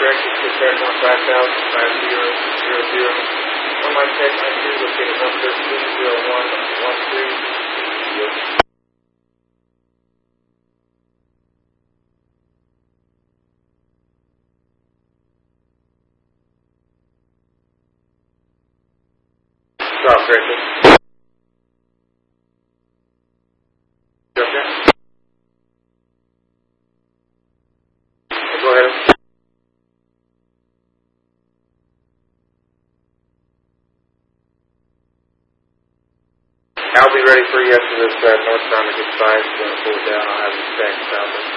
correct, it's just right 5000, 5000. On my check, I do located 1130113. Yes. Stop, correctly. Okay. Go ahead. I'll be ready for you after this northbound to get 5. Going to pull it down. I'll have you back south.